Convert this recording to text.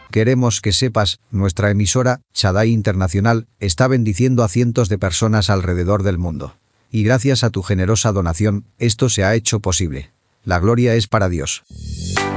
Queremos que sepas, nuestra emisora, Shaddai Internacional, está bendiciendo a cientos de personas alrededor del mundo. Y gracias a tu generosa donación, esto se ha hecho posible. La gloria es para Dios.